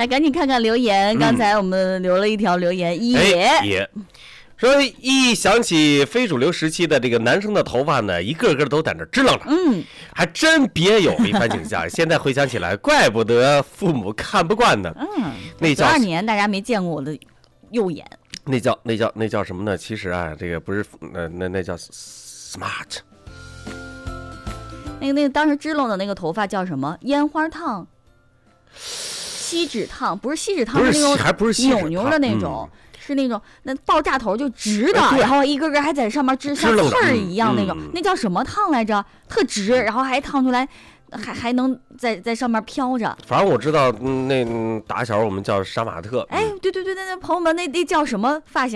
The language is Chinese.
来赶紧看看留言。刚才我们留了一条留言， 也说一想起非主流时期的这个男生的头发呢，一个个都在那支棱着，还真别有一番景象。现在回想起来，怪不得父母看不惯呢。那叫 92年大家没见过我的右眼， 那叫什么呢？其实啊，这个不是那叫 smart。 那个当时支棱的那个头发叫什么？烟花烫、锡纸烫，不是锡纸烫，是那种还不是扭扭的那种。是那种那爆炸头就直的，然后一个个还在上面像刺儿一样那种，那叫什么烫来着？特直，然后还烫出来，还能在上面飘着。 反正我知道，那打小我们叫杀马特。 哎，对，那朋友们，那叫什么发型？